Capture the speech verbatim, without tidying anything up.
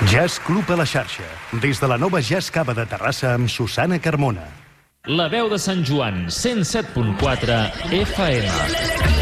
Jazz Club a la xarxa. Des de la nova Jazz Cava de Terrassa amb Susana Carmona. La veu de Sant Joan, cent set punt quatre F M.